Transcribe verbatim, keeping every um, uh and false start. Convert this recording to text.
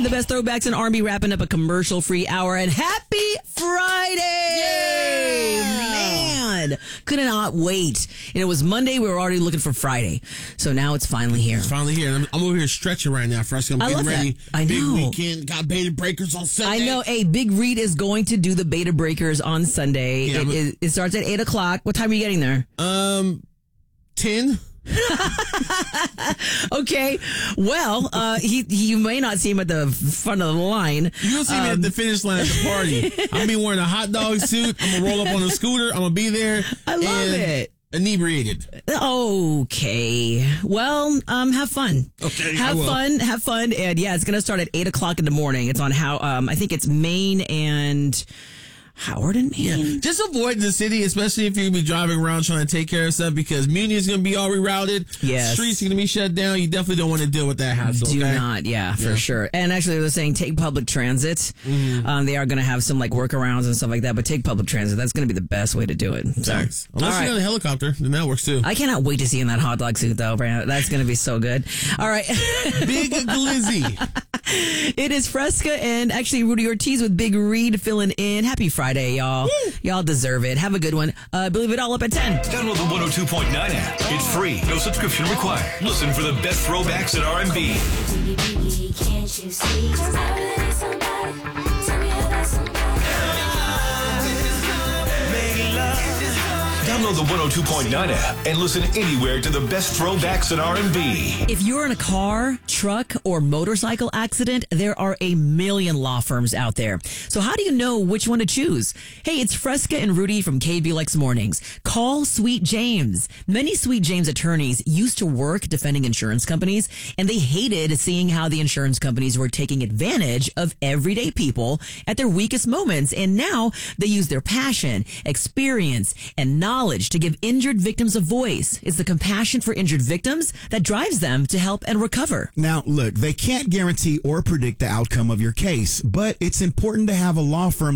The best throwbacks in R and B, wrapping up a commercial-free hour. And happy Friday! Yay! Man, could not wait. And it was Monday. We were already looking for Friday. So now it's finally here. It's finally here. I'm, I'm over here stretching right now, Fresca. I'm I getting love ready. that. I Big know. weekend. Got beta breakers on Sunday. I know. Hey, Big Reed is going to do the Beta Breakers on Sunday. Yeah, it, but- it, it starts at eight o'clock. What time are you getting there? Um, ten. Okay. Well, uh, he, he you may not see him at the front of the line. You'll see me at the finish line at the party. I'm be wearing a hot dog suit. I'm gonna roll up on a scooter. I'm gonna be there. I love and it. Inebriated. Okay. Well, um, have fun. Okay, I Have will. fun. Have fun. And yeah, it's going to start at eight o'clock in the morning. It's on how, um, I think it's Maine and Howard and Maine. Just avoid the city, especially if you're gonna be driving around trying to take care of stuff, because Muni is gonna be all rerouted. Yes. Streets are gonna be shut down. You definitely don't want to deal with that hassle. Do okay? not, yeah, for Yeah. sure. And actually, they're saying take public transit. Mm-hmm. Um, they are going to have some like workarounds and stuff like that, but take public transit. That's going to be the best way to do it. So, Thanks. all Unless right. you're on a helicopter, then that works too. I cannot wait to see you in that hot dog suit, though, Brandon. That's going to be so good. All right. Big Glizzy. It is Fresca and actually Rudy Ortiz with Big Reed filling in. Happy Friday, y'all. Y'all deserve it. Have a good one. Uh, believe it all up at ten. Download the one oh two point nine app. It's free. No subscription required. Listen for the best throwbacks in R and B. Can't you see? I really need somebody. Tell me about somebody. Download the one oh two point nine app and listen anywhere to the best throwbacks in R and B. If you're in a car, truck, or motorcycle accident, there are a million law firms out there. So how do you know which one to choose? Hey, it's Fresca and Rudy from K B L X Mornings. Call Sweet James. Many Sweet James attorneys used to work defending insurance companies, and they hated seeing how the insurance companies were taking advantage of everyday people at their weakest moments. And now they use their passion, experience, and knowledge to give injured victims a voice. It's the compassion for injured victims that drives them to help and recover. Now, look, they can't guarantee or predict the outcome of your case, but it's important to have a law firm